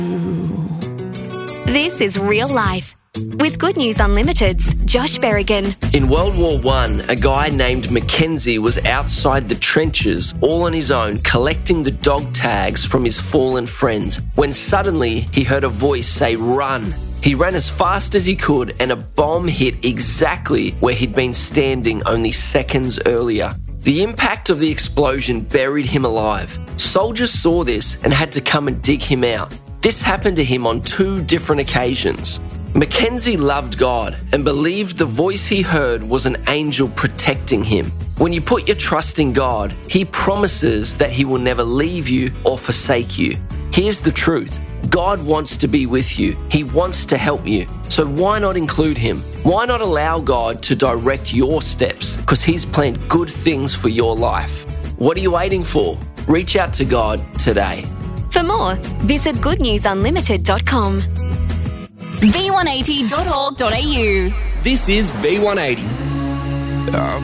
This is Real Life with Good News Unlimited's Josh Berrigan. In World War I, a guy named Mackenzie was outside the trenches, all on his own, collecting the dog tags from his fallen friends, when suddenly he heard a voice say, "Run." He ran as fast as he could, and a bomb hit exactly where he'd been standing only seconds earlier. The impact of the explosion buried him alive. Soldiers saw this and had to come and dig him out. This happened to him on 2 different occasions. Mackenzie loved God and believed the voice he heard was an angel protecting him. When you put your trust in God, He promises that He will never leave you or forsake you. Here's the truth. God wants to be with you. He wants to help you. So why not include Him? Why not allow God to direct your steps? Because He's planned good things for your life. What are you waiting for? Reach out to God today. For more, visit goodnewsunlimited.com. v180.org.au. This is V180.